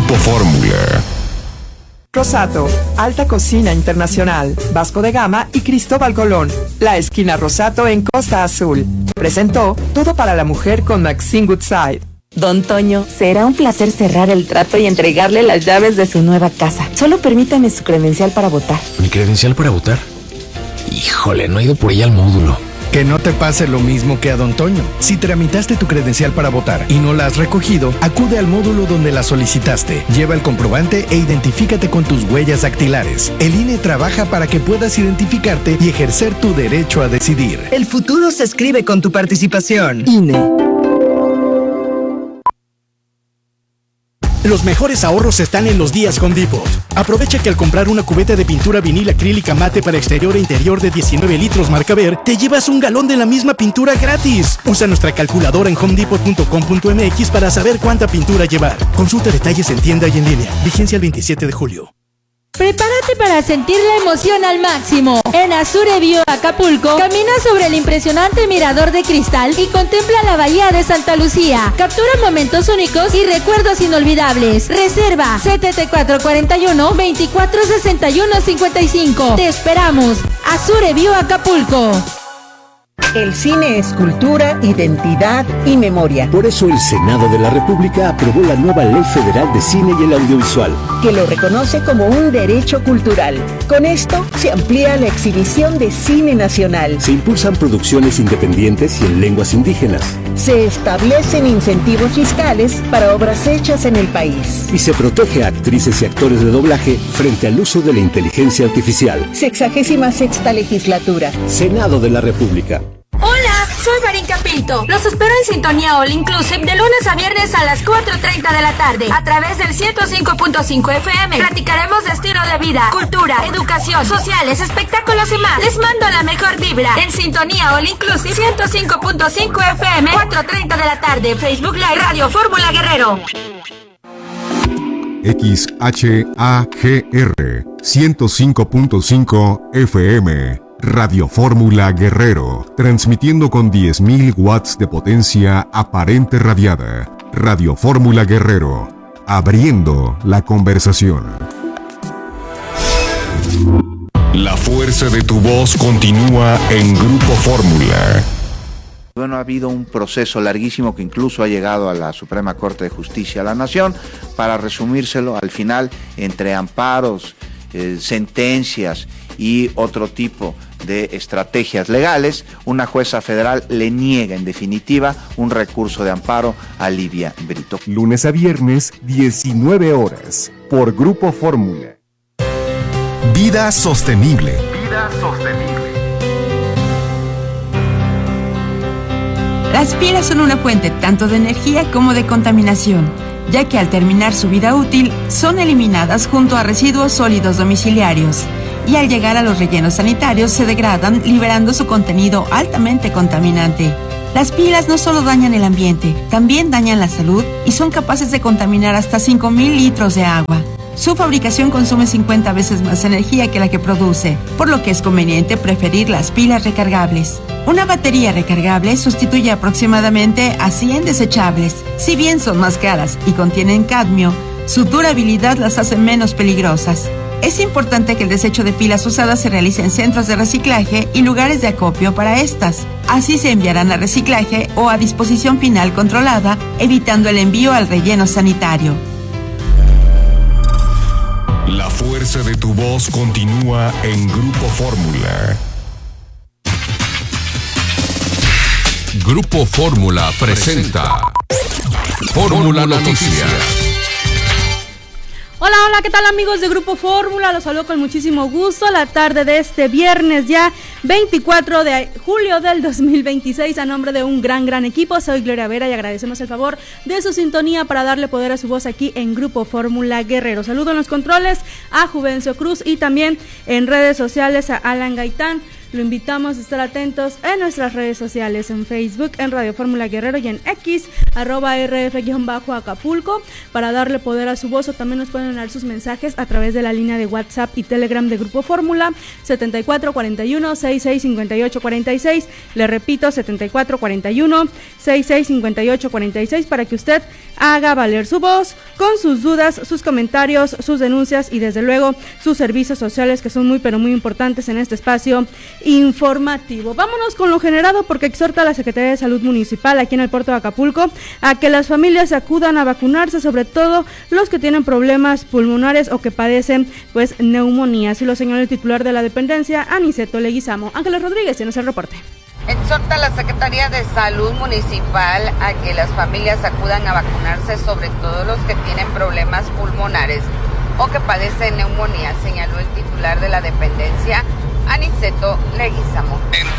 Grupo Fórmula. Rosato, Alta Cocina Internacional, Vasco de Gama y Cristóbal Colón. La esquina Rosato en Costa Azul. Presentó Todo para la Mujer con Maxine Goodside. Don Toño, será un placer cerrar el trato y entregarle las llaves de su nueva casa. Solo permítame su credencial para votar. ¿Mi credencial para votar? Híjole, no he ido por ella al módulo. Que no te pase lo mismo que a Don Toño. Si tramitaste tu credencial para votar y no la has recogido, acude al módulo donde la solicitaste. Lleva el comprobante e identifícate con tus huellas dactilares. El INE trabaja para que puedas identificarte y ejercer tu derecho a decidir. El futuro se escribe con tu participación. INE. Los mejores ahorros están en los días Home Depot. Aprovecha que al comprar una cubeta de pintura vinil acrílica mate para exterior e interior de 19 litros marca Ver, te llevas un galón de la misma pintura gratis. Usa nuestra calculadora en homedepot.com.mx para saber cuánta pintura llevar. Consulta detalles en tienda y en línea. Vigencia el 27 de julio. Prepárate para sentir la emoción al máximo. En Azure View Acapulco, camina sobre el impresionante mirador de cristal y contempla la bahía de Santa Lucía. Captura momentos únicos y recuerdos inolvidables. Reserva 7441-246155. Te esperamos. Azure View Acapulco. El cine es cultura, identidad y memoria. Por eso el Senado de la República aprobó la nueva Ley Federal de Cine y el Audiovisual, que lo reconoce como un derecho cultural. Con esto se amplía la exhibición de cine nacional. Se impulsan producciones independientes y en lenguas indígenas. Se establecen incentivos fiscales para obras hechas en el país. Y se protege a actrices y actores de doblaje frente al uso de la inteligencia artificial. 66ª legislatura. Senado de la República. Hola, soy Marinka Pinto. Los espero en Sintonía All Inclusive de lunes a viernes a las 4:30 de la tarde a través del 105.5 FM. Platicaremos de estilo de vida, cultura, educación, sociales, espectáculos y más. Les mando la mejor vibra en Sintonía All Inclusive 105.5 FM, 4:30 de la tarde. Facebook Live Radio Fórmula Guerrero. XHAGR 105.5 FM. Radio Fórmula Guerrero, transmitiendo con 10.000 watts de potencia aparente radiada. Radio Fórmula Guerrero, abriendo la conversación. La fuerza de tu voz continúa en Grupo Fórmula. Bueno, ha habido un proceso larguísimo que incluso ha llegado a la Suprema Corte de Justicia de la Nación. Para resumírselo, al final, entre amparos, sentencias y otro tipo de estrategias legales, una jueza federal le niega en definitiva un recurso de amparo a Livia Brito. Lunes a viernes, 19 horas, por Grupo Fórmula. Vida sostenible. Vida sostenible. Las pilas son una fuente tanto de energía como de contaminación, ya que al terminar su vida útil son eliminadas junto a residuos sólidos domiciliarios y al llegar a los rellenos sanitarios se degradan, liberando su contenido altamente contaminante. Las pilas no solo dañan el ambiente, también dañan la salud y son capaces de contaminar hasta 5,000 litros de agua. Su fabricación consume 50 veces más energía que la que produce, por lo que es conveniente preferir las pilas recargables. Una batería recargable sustituye aproximadamente a 100 desechables. Si bien son más caras y contienen cadmio, su durabilidad las hace menos peligrosas. Es importante que el desecho de pilas usadas se realice en centros de reciclaje y lugares de acopio para estas. Así se enviarán a reciclaje o a disposición final controlada, evitando el envío al relleno sanitario. La fuerza de tu voz continúa en Grupo Fórmula. Grupo Fórmula presenta Fórmula Noticias. Hola, ¿qué tal amigos de Grupo Fórmula? Los saludo con muchísimo gusto la tarde de este viernes ya 24 de julio del 2026 a nombre de un gran equipo. Soy Gloria Vera y agradecemos el favor de su sintonía para darle poder a su voz aquí en Grupo Fórmula Guerrero. Saludo en los controles a Juvencio Cruz y también en redes sociales a Alan Gaitán. lo invitamos a estar atentos en nuestras redes sociales, en Facebook, en Radio Fórmula Guerrero y en X, @RF-Acapulco, para darle poder a su voz. O también nos pueden dar sus mensajes a través de la línea de WhatsApp y Telegram de Grupo Fórmula, 7441-665846. Le repito, 7441-665846, para que usted haga valer su voz con sus dudas, sus comentarios, sus denuncias y desde luego sus servicios sociales, que son muy pero muy importantes en este espacio informativo. Vámonos con lo generado, porque exhorta a la Secretaría de Salud Municipal aquí en el puerto de Acapulco a que las familias acudan a vacunarse, sobre todo los que tienen problemas pulmonares o que padecen pues neumonía. Así lo señaló el titular de la dependencia, Aniceto Leguizamo. Ángeles Rodríguez tiene el reporte. Exhorta a la Secretaría de Salud Municipal a que las familias acudan a vacunarse, sobre todo los que tienen problemas pulmonares o que padecen neumonía, señaló el titular de la dependencia, Aniceto Leguizamo.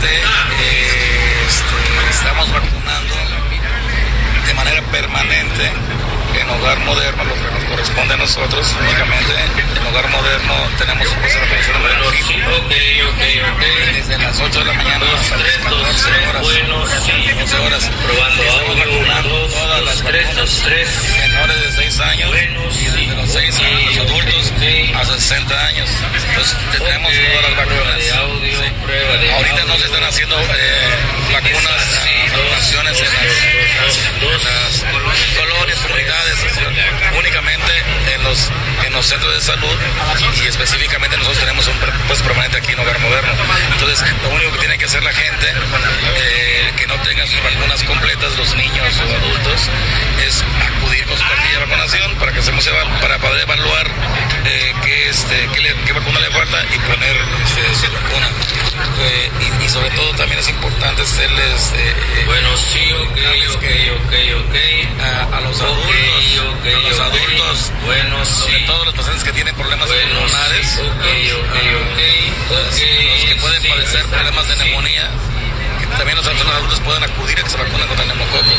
Estamos vacunando de manera permanente en Hogar Moderno, lo que nos corresponde a nosotros únicamente. En Hogar Moderno tenemos un proceso de vacunación desde las 8 de la mañana hasta las 14 horas, 12 horas. Estamos vacunando todas las vacunas menores de 6 años y desde los 6 años los adultos a 60 años. Entonces tenemos todas las vacunas. Sí. Ahorita no se están haciendo vacunaciones en las colonias, comunidades, únicamente en los centros de salud, y específicamente nosotros tenemos un puesto permanente aquí en Hogar Moderno. Entonces, lo único que tiene que hacer la gente que no tenga sus vacunas completas, los niños o adultos, es acudir con su cartilla de vacunación para poder evaluar qué vacuna le falta y poner su vacuna. Y sobre todo también es importante hacerles a los adultos, sobre todo los pacientes que tienen problemas pulmonares, los que pueden padecer problemas de neumonía, que también los adultos pueden acudir a que se vacunen contra el neumococo.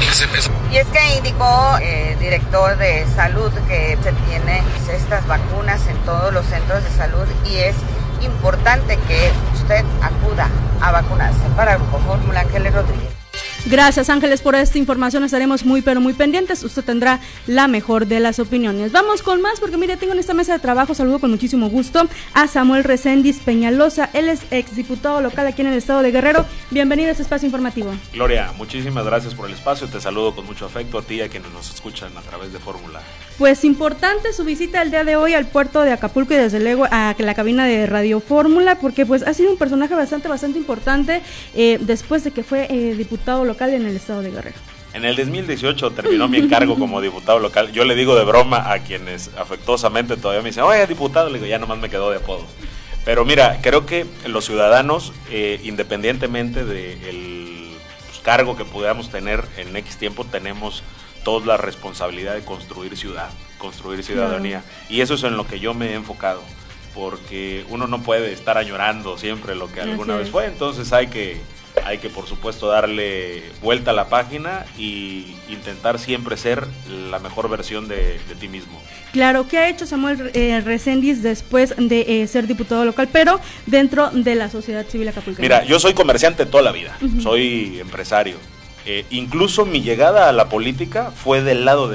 Y es que indicó el director de salud que se tienen estas vacunas en todos los centros de salud y es importante que usted acuda a vacunarse. Para Grupo Fórmula, Ángeles Rodríguez. Gracias, Ángeles, por esta información. Estaremos muy pero muy pendientes. Usted tendrá la mejor de las opiniones. Vamos con más, porque mire, tengo en esta mesa de trabajo, saludo con muchísimo gusto a Samuel Reséndiz Peñalosa. Él es exdiputado local aquí en el estado de Guerrero. Bienvenido a este espacio informativo. Gloria, muchísimas gracias por el espacio. Te saludo con mucho afecto a ti y a quienes nos escuchan a través de Fórmula. Pues importante su visita el día de hoy al puerto de Acapulco y desde luego a la cabina de Radio Fórmula, porque pues ha sido un personaje bastante importante después de que fue diputado local en el estado de Guerrero. En el 2018 terminó mi encargo como diputado local. Yo le digo de broma a quienes afectuosamente todavía me dicen, oye, diputado, le digo, ya nomás me quedó de apodo. Pero mira, creo que los ciudadanos, independientemente del cargo que podamos tener en X tiempo, tenemos toda la responsabilidad de construir ciudad, construir ciudadanía. Claro. Y eso es en lo que yo me he enfocado, porque uno no puede estar añorando siempre lo que alguna vez fue, entonces hay que por supuesto darle vuelta a la página y intentar siempre ser la mejor versión de ti mismo. Claro, ¿qué ha hecho Samuel Reséndiz después de ser diputado local, pero dentro de la sociedad civil acapulqueña? Mira, yo soy comerciante toda la vida, soy empresario. Incluso mi llegada a la política fue del lado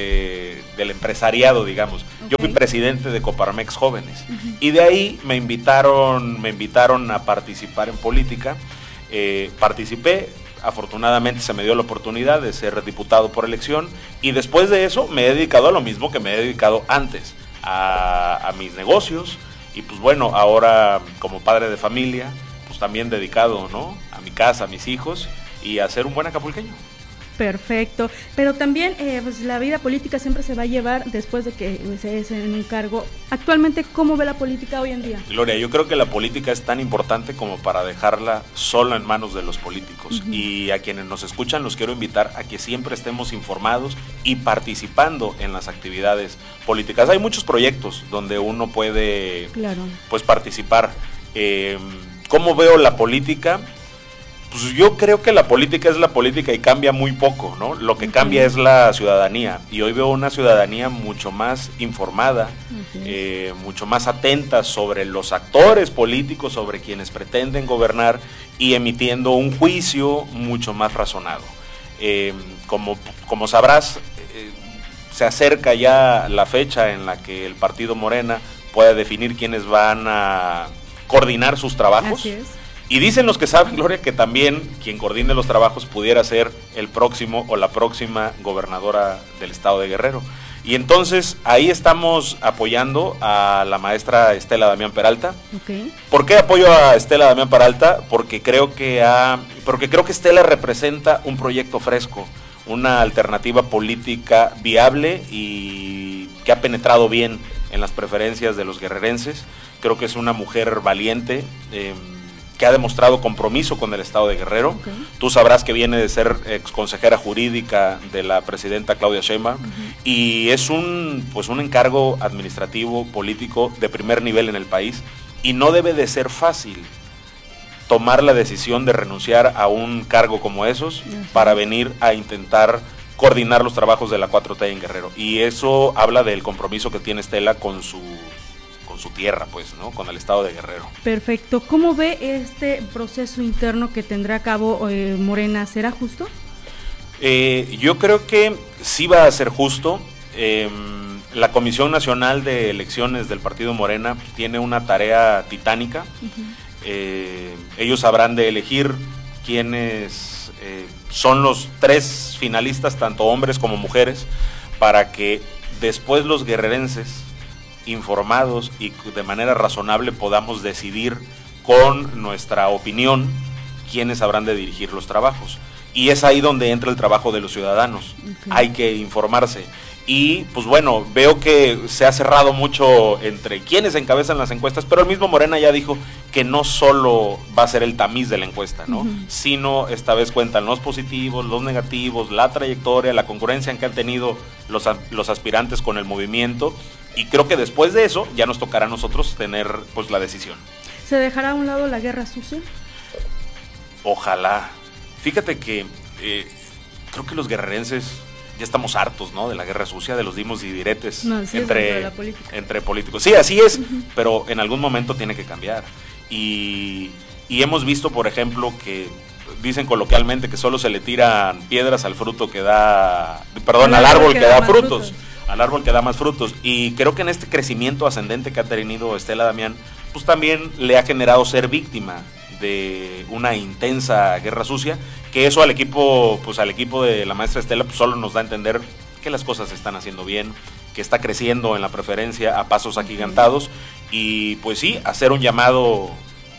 del empresariado, digamos. Okay. Yo fui presidente de Coparmex Jóvenes y de ahí me invitaron a participar en política. Participé, afortunadamente se me dio la oportunidad de ser diputado por elección y después de eso me he dedicado a lo mismo que me he dedicado antes, a mis negocios y pues bueno, ahora como padre de familia, pues también dedicado, ¿no?, a mi casa, a mis hijos y a ser un buen acapulqueño. Perfecto, pero también pues la vida política siempre se va a llevar después de que se es en un cargo. Actualmente, ¿cómo ve la política hoy en día? Gloria, yo creo que la política es tan importante como para dejarla solo en manos de los políticos. Y a quienes nos escuchan los quiero invitar a que siempre estemos informados y participando en las actividades políticas. Hay muchos proyectos donde uno puede pues participar. ¿Cómo veo la política? Pues yo creo que la política es la política y cambia muy poco, ¿no? Lo que cambia es la ciudadanía, y hoy veo una ciudadanía mucho más informada, mucho más atenta sobre los actores políticos, sobre quienes pretenden gobernar, y emitiendo un juicio mucho más razonado. Como sabrás, se acerca ya la fecha en la que el partido Morena pueda definir quiénes van a coordinar sus trabajos. Así es. Y dicen los que saben, Gloria, que también quien coordine los trabajos pudiera ser el próximo o la próxima gobernadora del estado de Guerrero. Y entonces ahí estamos apoyando a la maestra Estela Damián Peralta. Okay. ¿Por qué apoyo a Estela Damián Peralta? Porque creo que Estela representa un proyecto fresco, una alternativa política viable y que ha penetrado bien en las preferencias de los guerrerenses. Creo que es una mujer valiente, que ha demostrado compromiso con el estado de Guerrero. Okay. Tú sabrás que viene de ser exconsejera jurídica de la presidenta Claudia Sheinbaum, y es un encargo administrativo, político de primer nivel en el país, y no debe de ser fácil tomar la decisión de renunciar a un cargo como esos para venir a intentar coordinar los trabajos de la 4T en Guerrero. Y eso habla del compromiso que tiene Estela con su tierra, pues, ¿no? Con el estado de Guerrero. Perfecto. ¿Cómo ve este proceso interno que tendrá a cabo Morena? ¿Será justo? Yo creo que sí va a ser justo. La Comisión Nacional de Elecciones del Partido Morena tiene una tarea titánica. Ellos habrán de elegir quiénes son los 3 finalistas, tanto hombres como mujeres, para que después los guerrerenses, informados y de manera razonable, podamos decidir con nuestra opinión quiénes habrán de dirigir los trabajos. Y es ahí donde entra el trabajo de los ciudadanos. Okay. Hay que informarse. Y pues bueno, veo que se ha cerrado mucho entre quienes encabezan las encuestas, pero el mismo Morena ya dijo que no solo va a ser el tamiz de la encuesta, ¿no? Sino esta vez cuentan los positivos, los negativos, la trayectoria, la concurrencia que han tenido los aspirantes con el movimiento, y creo que después de eso ya nos tocará a nosotros tener pues la decisión. ¿Se dejará a un lado la guerra sucia? Ojalá. Fíjate que creo que los guerrerenses ya estamos hartos, ¿no? De la guerra sucia, de los dimos y diretes entre políticos. Sí, así es, pero en algún momento tiene que cambiar. Y hemos visto, por ejemplo, que dicen coloquialmente que solo se le tiran piedras al fruto que da, al árbol que da frutos. Al árbol que da más frutos. Y creo que en este crecimiento ascendente que ha tenido Estela Damián, pues también le ha generado ser víctima de una intensa guerra sucia, que eso al equipo de la maestra Estela pues solo nos da a entender que las cosas se están haciendo bien, que está creciendo en la preferencia a pasos agigantados, y pues sí, hacer un llamado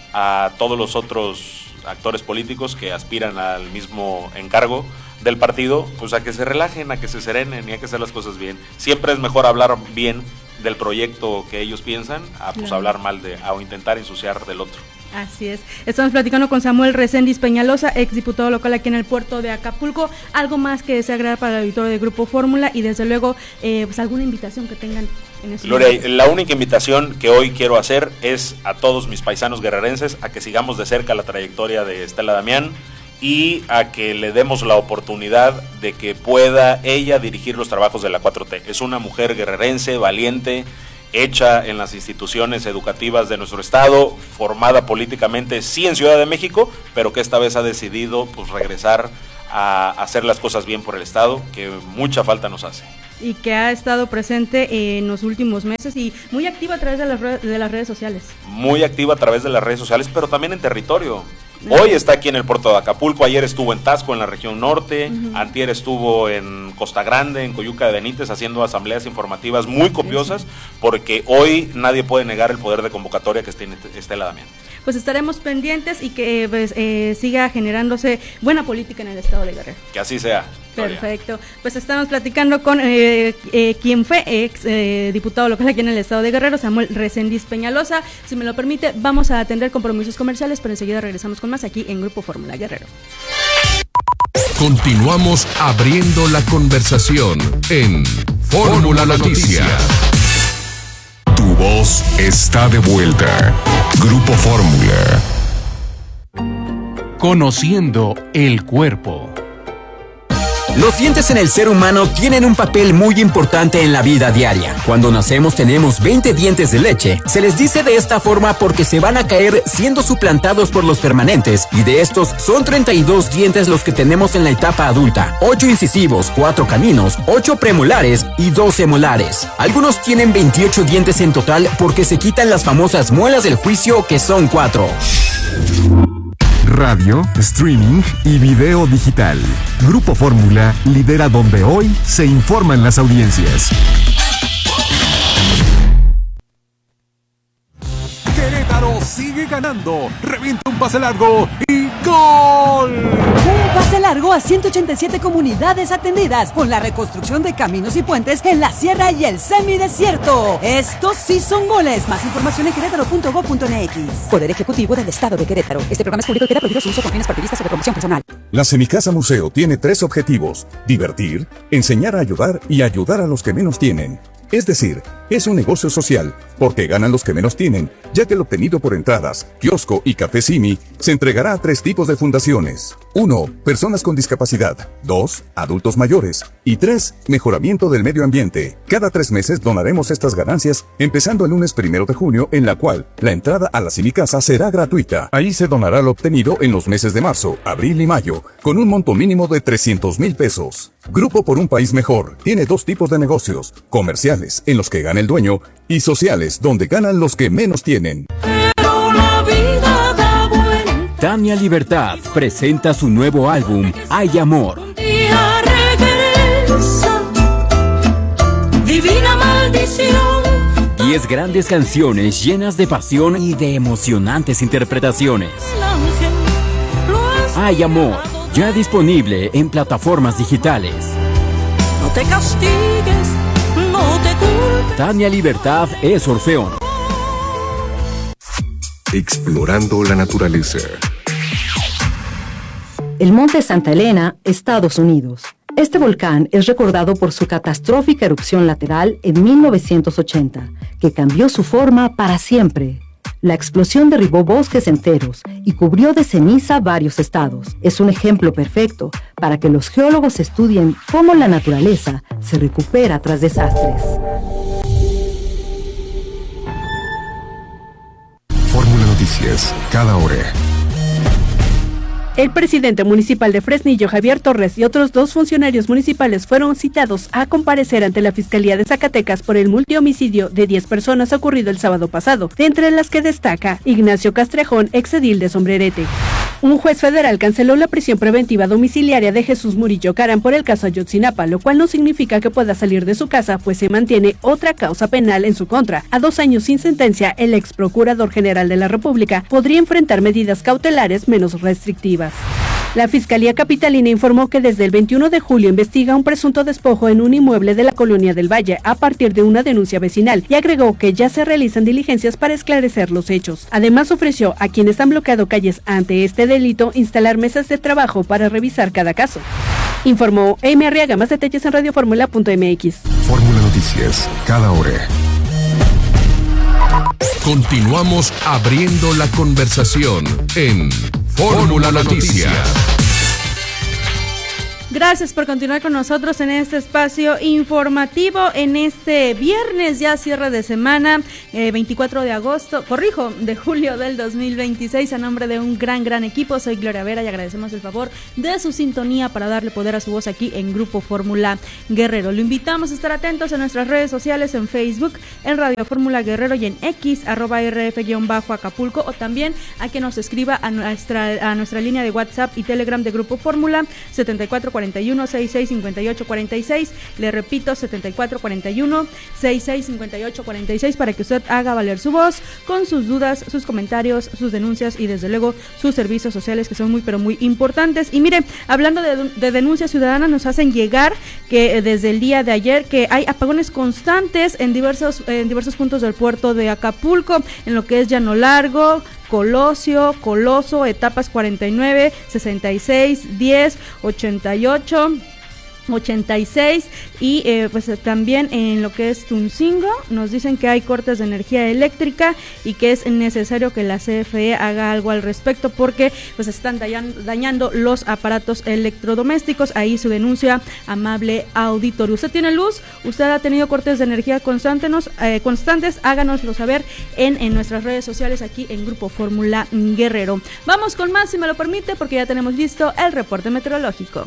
a todos los otros actores políticos que aspiran al mismo encargo del partido, pues a que se relajen, a que se serenen y a que hacer las cosas bien. Siempre es mejor hablar bien del proyecto que ellos piensan a pues hablar mal o intentar ensuciar del otro. Así es. Estamos platicando con Samuel Reséndiz Peñalosa, exdiputado local aquí en el puerto de Acapulco. ¿Algo más que desea agregar para el auditorio de Grupo Fórmula? Y desde luego, pues alguna invitación que tengan en este Gloria, momento. La única invitación que hoy quiero hacer es a todos mis paisanos guerrerenses a que sigamos de cerca la trayectoria de Estela Damián y a que le demos la oportunidad de que pueda ella dirigir los trabajos de la 4T. Es una mujer guerrerense, valiente, hecha en las instituciones educativas de nuestro estado, formada políticamente, sí en Ciudad de México, pero que esta vez ha decidido pues regresar a hacer las cosas bien por el estado, que mucha falta nos hace. Y que ha estado presente en los últimos meses y muy activa a través de las redes sociales. Muy activa a través de las redes sociales, pero también en territorio. Hoy está aquí en el puerto de Acapulco, ayer estuvo en Taxco, en la región norte, antier estuvo en Costa Grande, en Coyuca de Benítez, haciendo asambleas informativas muy copiosas, porque hoy nadie puede negar el poder de convocatoria que tiene Estela Damián. Pues estaremos pendientes y que pues, siga generándose buena política en el estado de Guerrero. Que así sea. Perfecto. Pues estamos platicando con quien fue ex diputado local aquí en el estado de Guerrero, Samuel Reséndiz Peñalosa. Si me lo permite, vamos a atender compromisos comerciales, pero enseguida regresamos con más aquí en Grupo Fórmula Guerrero. Continuamos abriendo la conversación en Fórmula Noticias. Tu voz está de vuelta. Grupo Fórmula. Conociendo el cuerpo. Los dientes en el ser humano tienen un papel muy importante en la vida diaria. Cuando nacemos tenemos 20 dientes de leche. Se les dice de esta forma porque se van a caer siendo suplantados por los permanentes, y de estos son 32 dientes los que tenemos en la etapa adulta, 8 incisivos, 4 caninos, 8 premolares y 12 molares. Algunos tienen 28 dientes en total porque se quitan las famosas muelas del juicio, que son 4. Radio, streaming y video digital. Grupo Fórmula lidera donde hoy se informan las audiencias. Querétaro sigue ganando. Revienta un pase largo y ¡gol! Un pase largo a 187 comunidades atendidas con la reconstrucción de caminos y puentes en la sierra y el semidesierto. Estos sí son goles. Más información en querétaro.gov.mx. Poder Ejecutivo del Estado de Querétaro. Este programa es público y queda prohibido su uso con fines partidistas o de promoción personal. La Semicasa Museo tiene 3 objetivos: divertir, enseñar a ayudar y ayudar a los que menos tienen. Es decir, es un negocio social, porque ganan los que menos tienen, ya que el obtenido por entradas, kiosco y café Simi se entregará a 3 tipos de fundaciones. 1. Personas con discapacidad. 2. Adultos mayores. Y 3. Mejoramiento del medio ambiente. Cada 3 meses donaremos estas ganancias, empezando el lunes 1 de junio, en la cual la entrada a la Semicasa será gratuita. Ahí se donará lo obtenido en los meses de marzo, abril y mayo, con un monto mínimo de 300,000 pesos. Grupo por un País Mejor tiene 2 tipos de negocios: comerciales, en los que gana el dueño, y sociales, donde ganan los que menos tienen. Tania Libertad presenta su nuevo álbum, Hay Amor. Divina maldición. 10 grandes canciones llenas de pasión y de emocionantes interpretaciones. Hay Amor, ya disponible en plataformas digitales. No te castigues, no te culpes. Tania Libertad es Orfeón. Explorando la naturaleza. El Monte Santa Elena, Estados Unidos. Este volcán es recordado por su catastrófica erupción lateral en 1980, que cambió su forma para siempre. La explosión derribó bosques enteros y cubrió de ceniza varios estados. Es un ejemplo perfecto para que los geólogos estudien cómo la naturaleza se recupera tras desastres. Fórmula Noticias, cada hora. El presidente municipal de Fresnillo, Javier Torres, y otros 2 funcionarios municipales fueron citados a comparecer ante la Fiscalía de Zacatecas por el multihomicidio de 10 personas ocurrido el sábado pasado, de entre las que destaca Ignacio Castrejón, exedil de Sombrerete. Un juez federal canceló la prisión preventiva domiciliaria de Jesús Murillo Caram por el caso Ayotzinapa, lo cual no significa que pueda salir de su casa, pues se mantiene otra causa penal en su contra. A 2 años sin sentencia, el ex procurador general de la República podría enfrentar medidas cautelares menos restrictivas. La Fiscalía Capitalina informó que desde el 21 de julio investiga un presunto despojo en un inmueble de la Colonia del Valle a partir de una denuncia vecinal, y agregó que ya se realizan diligencias para esclarecer los hechos. Además, ofreció a quienes han bloqueado calles ante este delito instalar mesas de trabajo para revisar cada caso. Informó Amy Arriaga. Más detalles en radioformula.mx. Fórmula Noticias, cada hora. Continuamos abriendo la conversación en Fórmula Noticias. Gracias por continuar con nosotros en este espacio informativo en este viernes, ya cierre de semana, 24 de julio del 2026. A nombre de un gran equipo, soy Gloria Vera y agradecemos el favor de su sintonía para darle poder a su voz aquí en Grupo Fórmula Guerrero. Lo invitamos a estar atentos en nuestras redes sociales, en Facebook, en Radio Fórmula Guerrero y en X, @RF-Acapulco, o también a que nos escriba a nuestra línea de WhatsApp y Telegram de Grupo Fórmula, 7441-665846. Le repito, 7441-665846, para que usted haga valer su voz con sus dudas, sus comentarios, sus denuncias y desde luego sus servicios sociales, que son muy pero muy importantes. Y mire, hablando de denuncias ciudadanas, nos hacen llegar que desde el día de ayer que hay apagones constantes en diversos puntos del puerto de Acapulco, en lo que es Llano Largo, Colosio, Coloso, etapas 49, 66, 10, 88, 86 y pues también en lo que es Tuncingo nos dicen que hay cortes de energía eléctrica y que es necesario que la CFE haga algo al respecto porque pues están dañando los aparatos electrodomésticos. Ahí su denuncia, amable auditorio. ¿Usted tiene luz? ¿Usted ha tenido cortes de energía constantes? Háganoslo saber en nuestras redes sociales aquí en Grupo Fórmula Guerrero. Vamos con más, si me lo permite, porque ya tenemos listo el reporte meteorológico.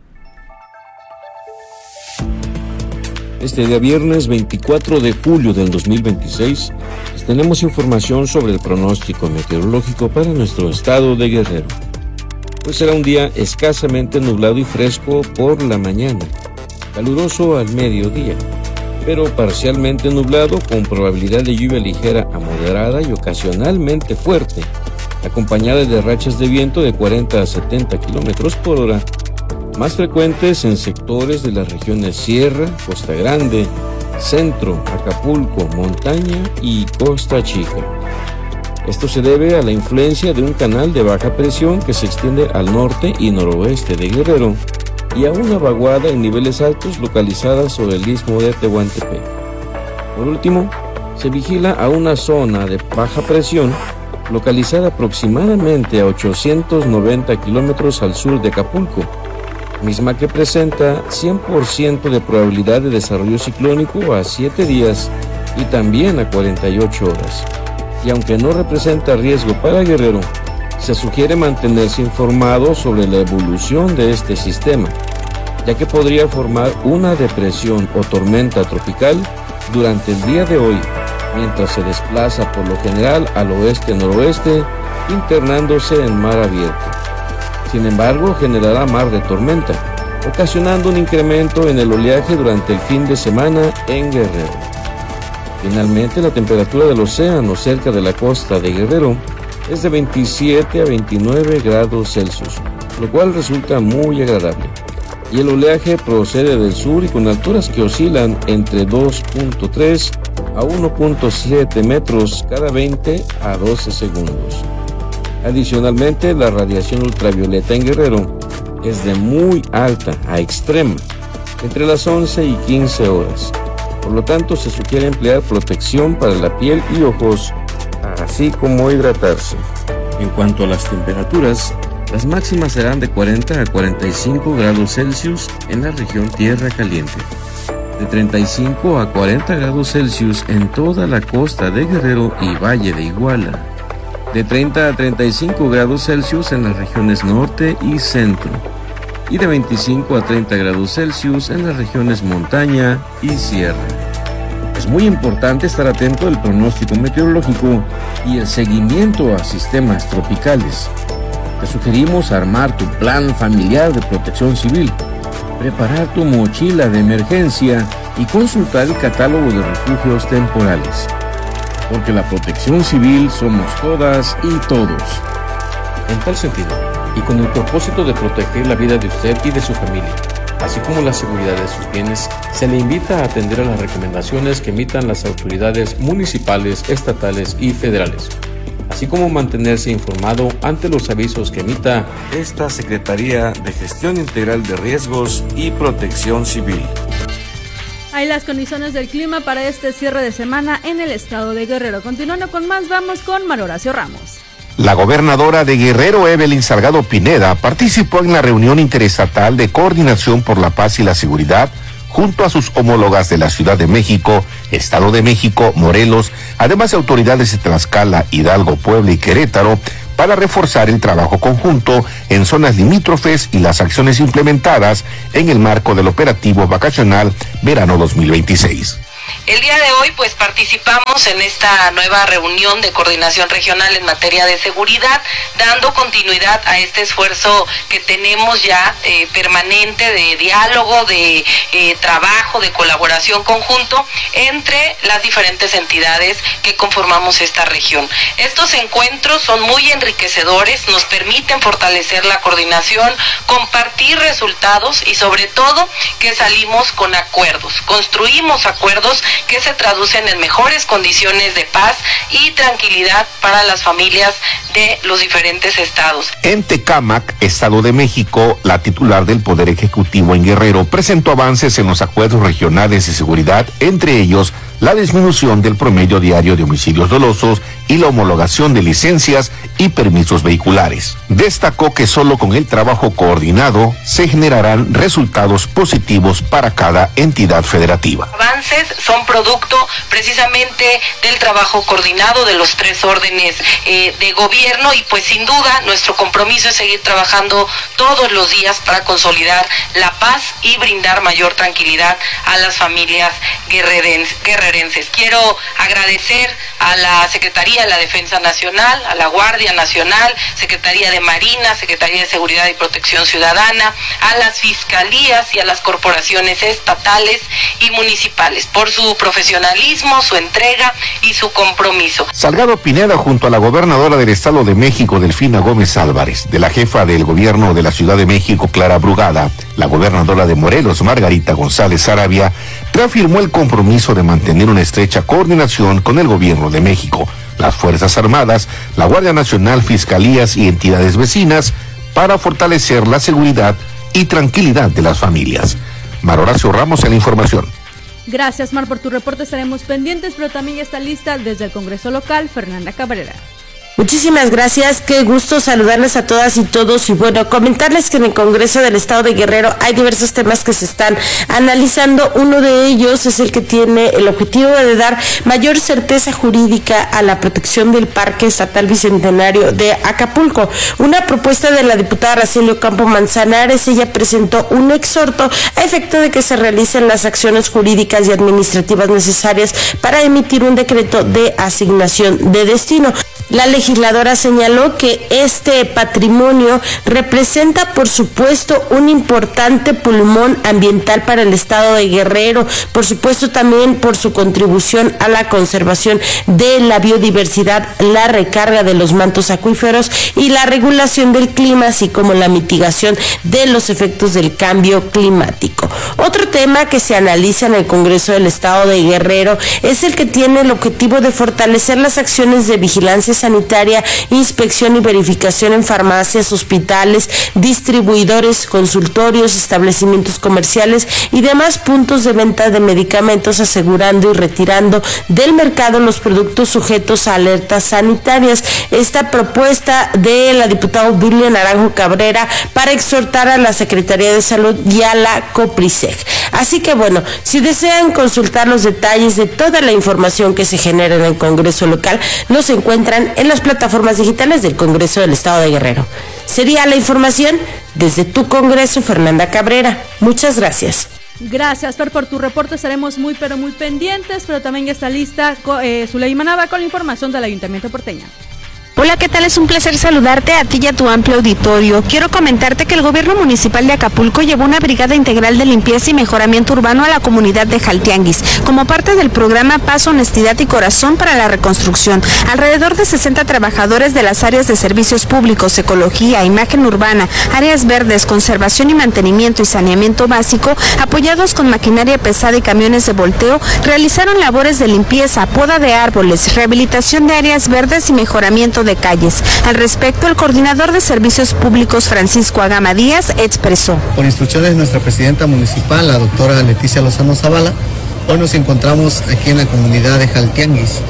Este día viernes 24 de julio del 2026 les tenemos información sobre el pronóstico meteorológico para nuestro estado de Guerrero. Pues será un día escasamente nublado y fresco por la mañana, caluroso al mediodía, pero parcialmente nublado con probabilidad de lluvia ligera a moderada y ocasionalmente fuerte, acompañada de rachas de viento de 40 a 70 kilómetros por hora, más frecuentes en sectores de las regiones Sierra, Costa Grande, Centro, Acapulco, Montaña y Costa Chica. Esto se debe a la influencia de un canal de baja presión que se extiende al norte y noroeste de Guerrero y a una vaguada en niveles altos localizada sobre el istmo de Tehuantepec. Por último, se vigila a una zona de baja presión localizada aproximadamente a 890 kilómetros al sur de Acapulco, misma que presenta 100% de probabilidad de desarrollo ciclónico a 7 días y también a 48 horas. Y aunque no representa riesgo para Guerrero, se sugiere mantenerse informado sobre la evolución de este sistema, ya que podría formar una depresión o tormenta tropical durante el día de hoy, mientras se desplaza por lo general al oeste-noroeste, internándose en mar abierto. Sin embargo, generará mar de tormenta, ocasionando un incremento en el oleaje durante el fin de semana en Guerrero. Finalmente, la temperatura del océano cerca de la costa de Guerrero es de 27 a 29 grados Celsius, lo cual resulta muy agradable. Y el oleaje procede del sur y con alturas que oscilan entre 2.3 a 1.7 metros cada 20 a 12 segundos. Adicionalmente, la radiación ultravioleta en Guerrero es de muy alta a extrema, entre las 11 y 15 horas. Por lo tanto, se sugiere emplear protección para la piel y ojos, así como hidratarse. En cuanto a las temperaturas, las máximas serán de 40 a 45 grados Celsius en la región Tierra Caliente, de 35 a 40 grados Celsius en toda la costa de Guerrero y Valle de Iguala, de 30 a 35 grados Celsius en las regiones norte y centro, y de 25 a 30 grados Celsius en las regiones montaña y sierra. Es muy importante estar atento al pronóstico meteorológico y el seguimiento a sistemas tropicales. Te sugerimos armar tu plan familiar de protección civil, preparar tu mochila de emergencia y consultar el catálogo de refugios temporales. Porque la protección civil somos todas y todos. En tal sentido, y con el propósito de proteger la vida de usted y de su familia, así como la seguridad de sus bienes, se le invita a atender a las recomendaciones que emitan las autoridades municipales, estatales y federales, así como mantenerse informado ante los avisos que emita esta Secretaría de Gestión Integral de Riesgos y Protección Civil. Hay las condiciones del clima para este cierre de semana en el estado de Guerrero. Continuando con más, vamos con Mario Horacio Ramos. La gobernadora de Guerrero, Evelyn Salgado Pineda, participó en la reunión interestatal de coordinación por la paz y la seguridad junto a sus homólogas de la Ciudad de México, Estado de México, Morelos, además de autoridades de Tlaxcala, Hidalgo, Puebla y Querétaro, para reforzar el trabajo conjunto en zonas limítrofes y las acciones implementadas en el marco del operativo vacacional Verano 2026. El día de hoy pues participamos en esta nueva reunión de coordinación regional en materia de seguridad, dando continuidad a este esfuerzo que tenemos ya permanente de diálogo, de trabajo, de colaboración conjunto entre las diferentes entidades que conformamos esta región. Estos encuentros son muy enriquecedores, nos permiten fortalecer la coordinación, compartir resultados y sobre todo que salimos con acuerdos, construimos acuerdos recursos que se traducen en mejores condiciones de paz y tranquilidad para las familias de los diferentes estados. En Tecámac, Estado de México, la titular del Poder Ejecutivo en Guerrero presentó avances en los acuerdos regionales de seguridad, entre ellos la disminución del promedio diario de homicidios dolosos y la homologación de licencias y permisos vehiculares. Destacó que solo con el trabajo coordinado se generarán resultados positivos para cada entidad federativa. Avances son producto precisamente del trabajo coordinado de los tres órdenes de gobierno, y pues sin duda nuestro compromiso es seguir trabajando todos los días para consolidar la paz y brindar mayor tranquilidad a las familias guerrerenses. Quiero agradecer a la Secretaría de la Defensa Nacional, a la Guardia Nacional, Secretaría de Marina, Secretaría de Seguridad y Protección Ciudadana, a las fiscalías y a las corporaciones estatales y municipales por su profesionalismo, su entrega y su compromiso. Salgado Pineda, junto a la gobernadora del Estado de México, Delfina Gómez Álvarez, de la jefa del gobierno de la Ciudad de México, Clara Brugada, la gobernadora de Morelos, Margarita González Sarabia, reafirmó el compromiso de mantener una estrecha coordinación con el gobierno de México, las Fuerzas Armadas, la Guardia Nacional, fiscalías y entidades vecinas para fortalecer la seguridad y tranquilidad de las familias. Mar Horacio Ramos en la información. Gracias, Mar, por tu reporte. Estaremos pendientes, pero también ya está lista desde el Congreso local Fernanda Cabrera. Muchísimas gracias, qué gusto saludarles a todas y todos, y bueno, comentarles que en el Congreso del Estado de Guerrero hay diversos temas que se están analizando. Uno de ellos es el que tiene el objetivo de dar mayor certeza jurídica a la protección del Parque Estatal Bicentenario de Acapulco. Una propuesta de la diputada Araceli Ocampo Manzanares. Ella presentó un exhorto a efecto de que se realicen las acciones jurídicas y administrativas necesarias para emitir un decreto de asignación de destino. La legisladora señaló que este patrimonio representa, por supuesto, un importante pulmón ambiental para el estado de Guerrero, por supuesto también por su contribución a la conservación de la biodiversidad, la recarga de los mantos acuíferos y la regulación del clima, así como la mitigación de los efectos del cambio climático. Otro tema que se analiza en el Congreso del Estado de Guerrero es el que tiene el objetivo de fortalecer las acciones de vigilancia sanitaria, inspección y verificación en farmacias, hospitales, distribuidores, consultorios, establecimientos comerciales y demás puntos de venta de medicamentos, asegurando y retirando del mercado los productos sujetos a alertas sanitarias. Esta propuesta de la diputada Ovilia Naranjo Cabrera para exhortar a la Secretaría de Salud y a la COPRISEC. Así que bueno, si desean consultar los detalles de toda la información que se genera en el Congreso local, los encuentran en las plataformas digitales del Congreso del Estado de Guerrero. Sería la información desde tu Congreso, Fernanda Cabrera. Muchas gracias. Gracias, Fer, por tu reporte. Estaremos muy pendientes, pero también ya está lista Zuleima Nava con la información del Ayuntamiento porteño. Hola, ¿qué tal? Es un placer saludarte a ti y a tu amplio auditorio. Quiero comentarte que el gobierno municipal de Acapulco llevó una brigada integral de limpieza y mejoramiento urbano a la comunidad de Jaltianguis, como parte del programa Paz, Honestidad y Corazón para la Reconstrucción. Alrededor de 60 trabajadores de las áreas de servicios públicos, ecología, imagen urbana, áreas verdes, conservación y mantenimiento y saneamiento básico, apoyados con maquinaria pesada y camiones de volteo, realizaron labores de limpieza, poda de árboles, rehabilitación de áreas verdes y mejoramiento de calles. Al respecto, el coordinador de servicios públicos, Francisco Agama Díaz, expresó: por instrucciones de nuestra presidenta municipal, la doctora Leticia Lozano Zavala, hoy nos encontramos aquí en la comunidad de Jaltianguis.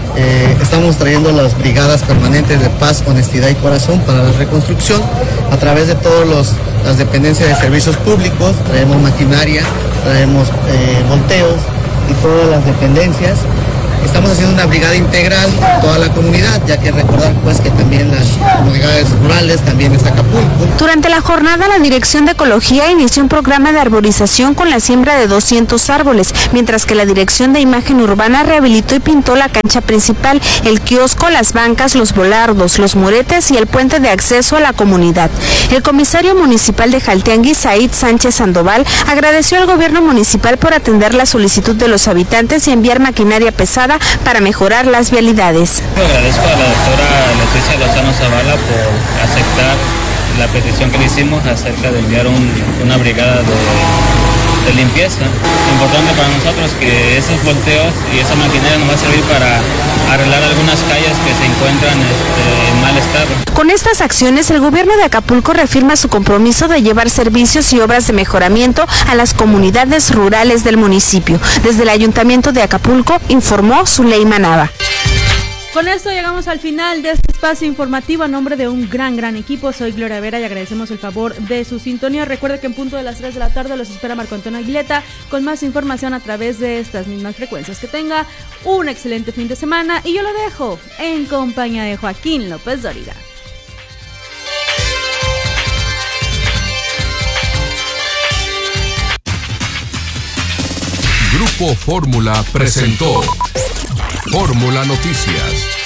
Estamos trayendo las brigadas permanentes de Paz, Honestidad y Corazón para la reconstrucción a través de todas las dependencias de servicios públicos. Traemos maquinaria, traemos volteos y todas las dependencias. Estamos haciendo una brigada integral en toda la comunidad, ya que recordar pues que también las comunidades rurales también es Acapulco. Durante la jornada, la Dirección de Ecología inició un programa de arborización con la siembra de 200 árboles, mientras que la Dirección de Imagen Urbana rehabilitó y pintó la cancha principal, el kiosco, las bancas, los volardos, los muretes y el puente de acceso a la comunidad. El comisario municipal de Jaltianguis, Said Sánchez Sandoval, agradeció al gobierno municipal por atender la solicitud de los habitantes y enviar maquinaria pesada para mejorar las vialidades. Agradezco a la doctora Leticia Lozano Zavala por aceptar la petición que le hicimos acerca de enviar una brigada de limpieza. Importante para nosotros que esos volteos y esa maquinaria nos va a servir para arreglar algunas calles que se encuentran en mal estado. Con estas acciones, el gobierno de Acapulco reafirma su compromiso de llevar servicios y obras de mejoramiento a las comunidades rurales del municipio. Desde el Ayuntamiento de Acapulco, informó Zuleima Nava. Con esto llegamos al final de este espacio informativo a nombre de un gran equipo. Soy Gloria Vera y agradecemos el favor de su sintonía. Recuerde que en punto de las 3 de la tarde los espera Marco Antonio Aguileta con más información a través de estas mismas frecuencias. Que tenga un excelente fin de semana y yo lo dejo en compañía de Joaquín López Dóriga. Grupo Fórmula presentó Fórmula Noticias.